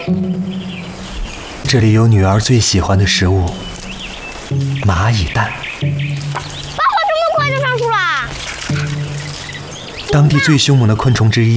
这里有女儿最喜欢的食物——蚂蚁蛋。 爸爸这么快就上树啦！ 当地最凶猛的昆虫之一。